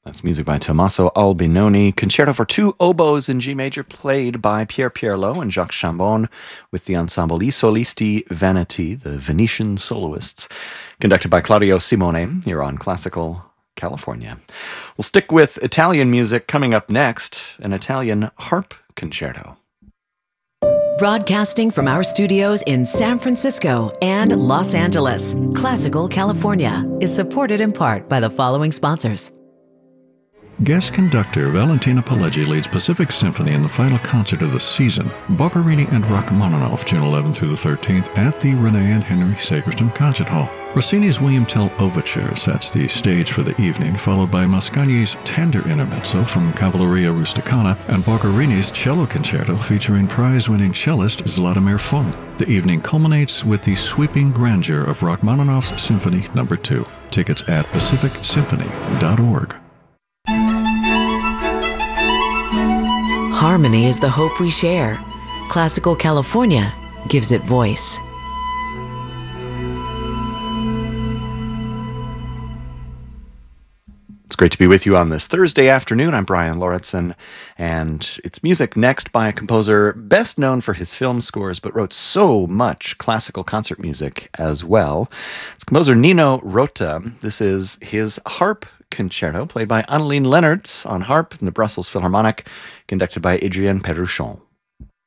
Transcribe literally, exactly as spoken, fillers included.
That's music by Tommaso Albinoni. Concerto for two oboes in G major, played by Pier Pierlot and Jacques Chambon, with the ensemble I Solisti Veneti, the Venetian soloists, conducted by Claudio Simone, here on Classical California. We'll stick with Italian music. Coming up next, an Italian harp concerto. Broadcasting from our studios in San Francisco and Los Angeles, Classical California is supported in part by the following sponsors. Guest conductor Valentina Pileggi leads Pacific Symphony in the final concert of the season, Boccherini and Rachmaninoff, June eleventh through the thirteenth, at the Renee and Henry Sagerston Concert Hall. Rossini's William Tell Overture sets the stage for the evening, followed by Mascagni's Tender Intermezzo from Cavalleria Rusticana and Boccherini's Cello Concerto featuring prize-winning cellist Zlatomir Fung. The evening culminates with the sweeping grandeur of Rachmaninoff's Symphony Number two. Tickets at pacific symphony dot org. Harmony is the hope we share. Classical California gives it voice. It's great to be with you on this Thursday afternoon. I'm Brian Lauritsen, and it's music next by a composer best known for his film scores, but wrote so much classical concert music as well. It's composer Nino Rota. This is his harp concerto, played by Anneline Lennartz on harp in the Brussels Philharmonic, conducted by Adrienne Perruchon.